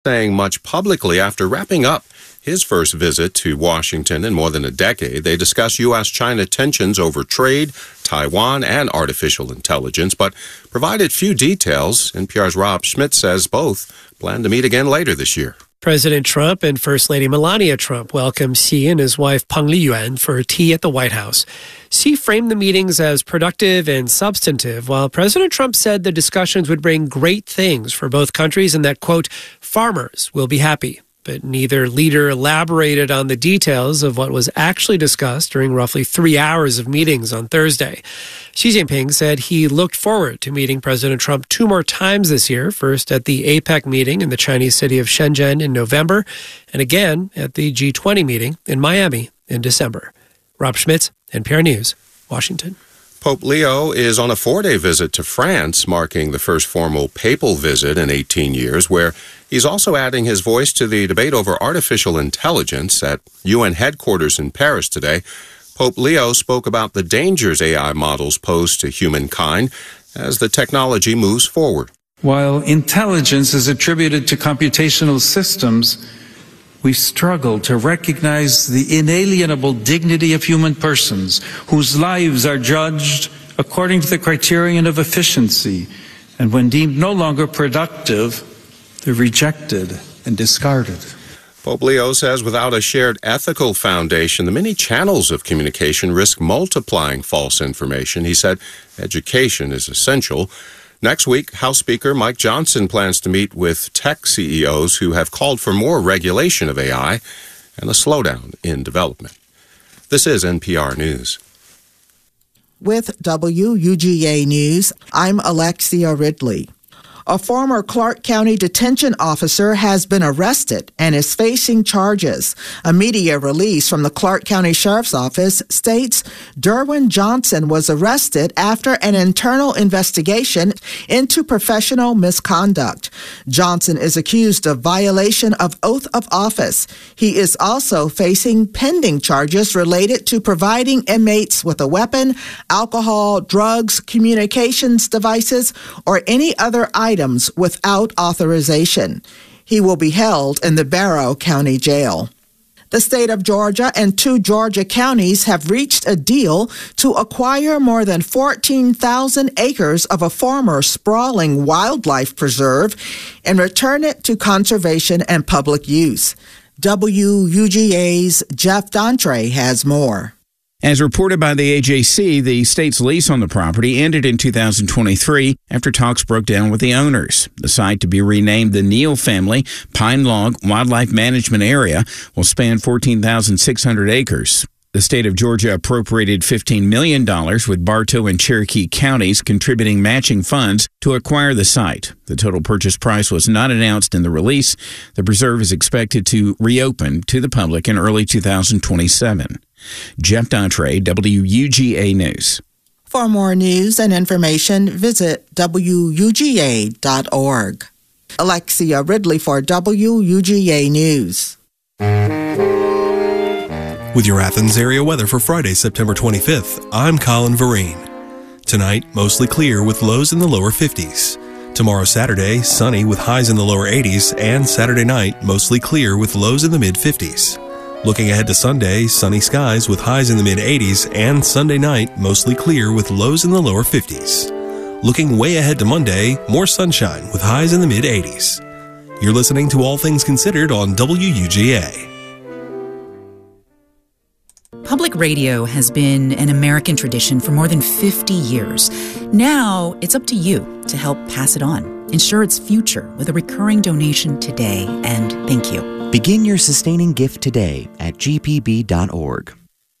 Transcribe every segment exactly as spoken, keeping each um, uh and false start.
saying much publicly after wrapping up his first visit to Washington in more than a decade. They discuss U S China tensions over trade, Taiwan, and artificial intelligence, but provided few details. N P R's Rob Schmidt says both plan to meet again later this year. President Trump and First Lady Melania Trump welcomed Xi and his wife Peng Liyuan for tea at the White House. Xi framed the meetings as productive and substantive, while President Trump said the discussions would bring great things for both countries and that, quote, farmers will be happy. But neither leader elaborated on the details of what was actually discussed during roughly three hours of meetings on Thursday. Xi Jinping said he looked forward to meeting President Trump two more times this year, first at the APEC meeting in the Chinese city of Shenzhen in November, and again at the G twenty meeting in Miami in December. Rob Schmitz, N P R News, Washington. Pope Leo is on a four-day visit to France, marking the first formal papal visit in eighteen years, where he's also adding his voice to the debate over artificial intelligence. At U N headquarters in Paris today, Pope Leo spoke about the dangers A I models pose to humankind as the technology moves forward. While intelligence is attributed to computational systems, we struggle to recognize the inalienable dignity of human persons whose lives are judged according to the criterion of efficiency, and when deemed no longer productive, they're rejected and discarded. Pope Leo says without a shared ethical foundation, the many channels of communication risk multiplying false information. He said education is essential. Next week, House Speaker Mike Johnson plans to meet with tech C E Os who have called for more regulation of A I and a slowdown in development. This is N P R News. With W U G A News, I'm Alexia Ridley. A former Clark County detention officer has been arrested and is facing charges. A media release from the Clark County Sheriff's Office states Derwin Johnson was arrested after an internal investigation into professional misconduct. Johnson is accused of violation of oath of office. He is also facing pending charges related to providing inmates with a weapon, alcohol, drugs, communications devices, or any other item items without authorization. He will be held in the Barrow County Jail. The state of Georgia and two Georgia counties have reached a deal to acquire more than fourteen thousand acres of a former sprawling wildlife preserve and return it to conservation and public use. W U G A's Jeff Dantre has more. As reported by the A J C, the state's lease on the property ended in two thousand twenty-three after talks broke down with the owners. The site, to be renamed the Neal Family Pine Log Wildlife Management Area, will span fourteen thousand six hundred acres. The state of Georgia appropriated fifteen million dollars, with Bartow and Cherokee counties contributing matching funds to acquire the site. The total purchase price was not announced in the release. The preserve is expected to reopen to the public in early two thousand twenty-seven. Jeff Dantre, W U G A News. For more news and information, visit W U G A dot org. Alexia Ridley for W U G A News. With your Athens area weather for Friday, September twenty-fifth, I'm Colin Vereen. Tonight, mostly clear with lows in the lower fifties. Tomorrow, Saturday, sunny with highs in the lower eighties, and Saturday night, mostly clear with lows in the mid-fifties. Looking ahead to Sunday, sunny skies with highs in the mid-eighties, and Sunday night, mostly clear with lows in the lower fifties. Looking way ahead to Monday, more sunshine with highs in the mid-eighties. You're listening to All Things Considered on W U G A. Public radio has been an American tradition for more than fifty years. Now, it's up to you to help pass it on. Ensure its future with a recurring donation today, and thank you. Begin your sustaining gift today at G P B dot org.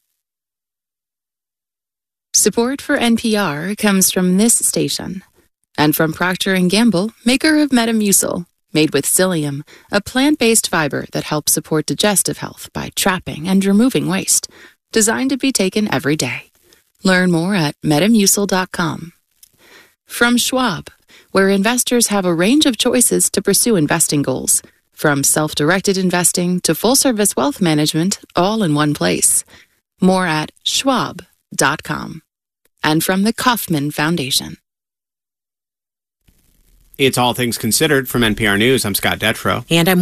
Support for N P R comes from this station and from Procter and Gamble, maker of Metamucil, made with psyllium, a plant-based fiber that helps support digestive health by trapping and removing waste, designed to be taken every day. Learn more at metamucil dot com. From Schwab, where investors have a range of choices to pursue investing goals, from self-directed investing to full-service wealth management, all in one place. More at schwab dot com. And from the Kauffman Foundation. It's All Things Considered from N P R News. I'm Scott Detrow. And I'm